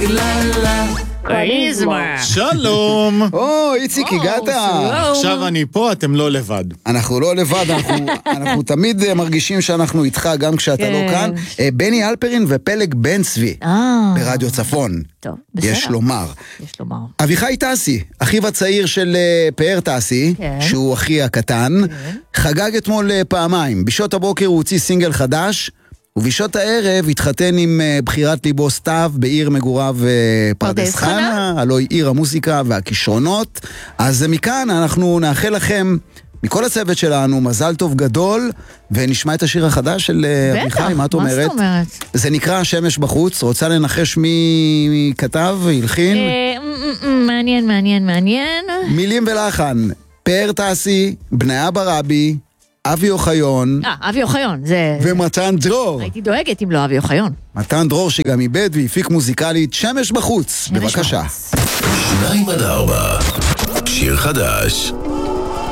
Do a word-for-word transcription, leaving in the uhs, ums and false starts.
טרללה. פריזמה. שלום. או, איציק, הגעת. עכשיו אני פה, אתם לא לבד. אנחנו לא לבד, אנחנו, אנחנו תמיד אה, מרגישים שאנחנו איתך גם כשאתה לא כאן. אה, בני אלפרין ופלג בן צבי, ברדיו צפון. טוב, בסדר. יש לומר. יש לומר. אביחי טסי, אחיו הצעיר של אה, פאר טסי, כן. שהוא אחי הקטן, חגג אתמול אה, פעמיים. בשעות הבוקר הוא הוציא סינגל חדש, ובשעות הערב התחתן עם uh, בחירת ליבו סתיו בעיר מגוריו uh, פרדס חנה, הלוא היא עיר המוזיקה והכישרונות. אז מכאן אנחנו נאחל לכם, מכל הצוות שלנו, מזל טוב גדול, ונשמע את השיר החדש של uh, אביחי, מה את אומרת? מה זאת אומרת? זה נקרא השמש בחוץ, רוצה לנחש מי כתב, הלחין? מעניין, מעניין, מעניין. מילים ולחן, פאר טסי, בניה ברבי, אבי אוחיון. אה, אבי אוחיון, זה... ומתן דרור. הייתי דואגת אם לא אבי אוחיון. מתן דרור שגם איבד והפיק מוזיקלית שמש בחוץ. בבקשה. שניים עד ארבע, שיר חדש.